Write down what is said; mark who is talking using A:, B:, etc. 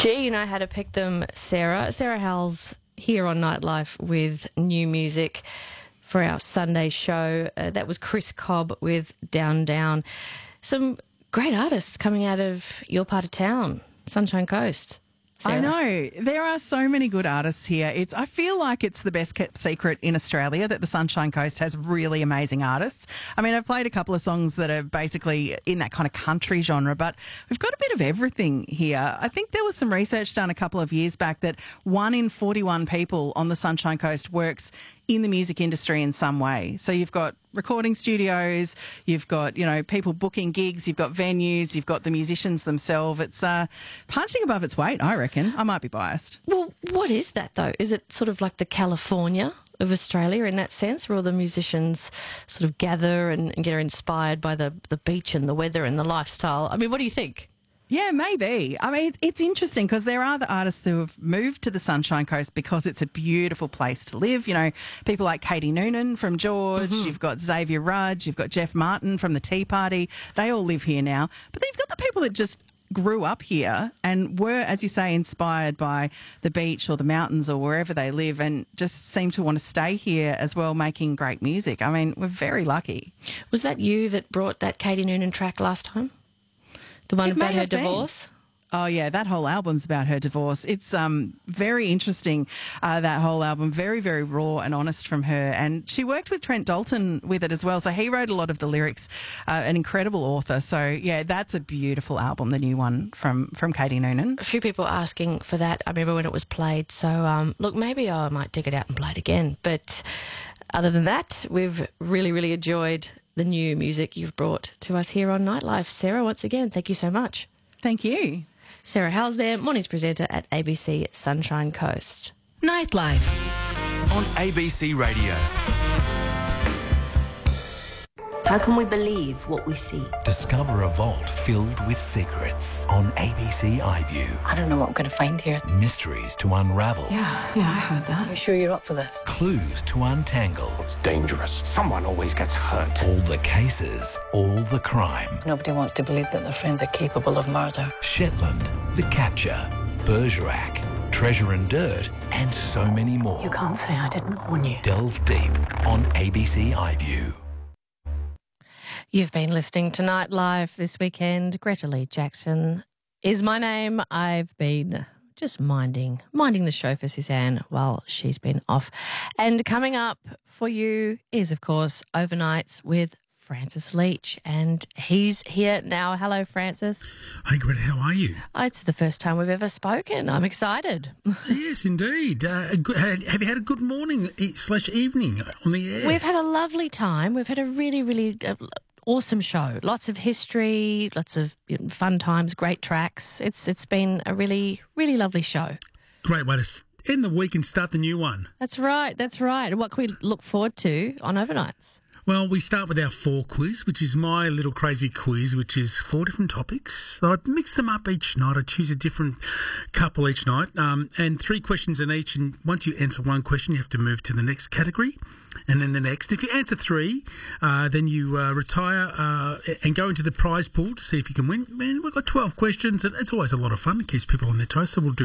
A: Gee, you know how to pick them, Sarah. Sarah Howell's here on Nightlife with new music for our Sunday show. That was Chris Cobb with Down Down. Some great artists coming out of your part of town, Sunshine Coast. Sarah.
B: I know. There are so many good artists here. I feel like it's the best kept secret in Australia that the Sunshine Coast has really amazing artists. I mean, I've played a couple of songs that are basically in that kind of country genre, but we've got a bit of everything here. I think there was some research done a couple of years back that 1 in 41 people on the Sunshine Coast works in the music industry in some way. So you've got recording studios, you've got, people booking gigs, you've got venues, you've got the musicians themselves. It's punching above its weight, I reckon. I might be biased.
A: Well, what is that, though? Is it sort of like the California of Australia in that sense, where all the musicians sort of gather and get inspired by the beach and the weather and the lifestyle? I mean, what do you think?
B: Yeah, maybe. I mean, it's interesting because there are the artists who have moved to the Sunshine Coast because it's a beautiful place to live. People like Katie Noonan from George, You've got Xavier Rudge, you've got Jeff Martin from the Tea Party. They all live here now. But then you've got the people that just grew up here and were, as you say, inspired by the beach or the mountains or wherever they live and just seem to want to stay here as well, making great music. I mean, we're very lucky.
A: Was that you that brought that Katie Noonan track last time? The one about her divorce?
B: Oh, yeah, that whole album's about her divorce. It's very interesting, that whole album, very, very raw and honest from her. And she worked with Trent Dalton with it as well, so he wrote a lot of the lyrics, an incredible author. So, yeah, that's a beautiful album, the new one from Katie Noonan.
A: A few people asking for that. I remember when it was played. So, look, maybe I might dig it out and play it again. But other than that, we've really, really enjoyed the new music you've brought to us here on Nightlife. Sarah, once again, thank you so much.
B: Thank you.
A: Sarah Howell's there, mornings presenter at ABC Sunshine Coast.
C: Nightlife
D: on ABC Radio.
C: How can we believe what we see?
D: Discover a vault filled with secrets on ABC iView.
C: I don't know what I'm going to find here.
D: Mysteries to unravel.
C: Yeah, I heard that. Are you sure you're up for this?
D: Clues to untangle.
E: It's dangerous. Someone always gets hurt.
D: All the cases, all the crime.
C: Nobody wants to believe that their friends are capable of murder.
D: Shetland, The Capture, Bergerac, Treasure and Dirt, and so many more.
C: You can't say I didn't warn you.
D: Delve deep on ABC iView.
A: You've been listening to Nightlife this weekend. Greta Lee Jackson is my name. I've been just minding the show for Suzanne while she's been off. And coming up for you is, of course, Overnights with Francis Leach, and he's here now. Hello, Francis.
F: Hey, Greta, how are you?
A: It's the first time we've ever spoken. I'm excited.
F: Yes, indeed. Have you had a good morning / evening on the air?
A: We've had a lovely time. We've had a really, really awesome show. Lots of history, lots of fun times, great tracks. It's been a really, really lovely show.
F: Great way to end the week and start the new one.
A: That's right. And what can we look forward to on Overnights?
F: Well, we start with our 4 quiz, which is my little crazy quiz, which is 4 different topics. So I mix them up each night. I choose a different couple each night, and 3 questions in each. And once you answer one question, you have to move to the next category and then the next. If you answer 3, then you retire and go into the prize pool to see if you can win. Man, we've got 12 questions, and it's always a lot of fun. It keeps people on their toes, so we'll do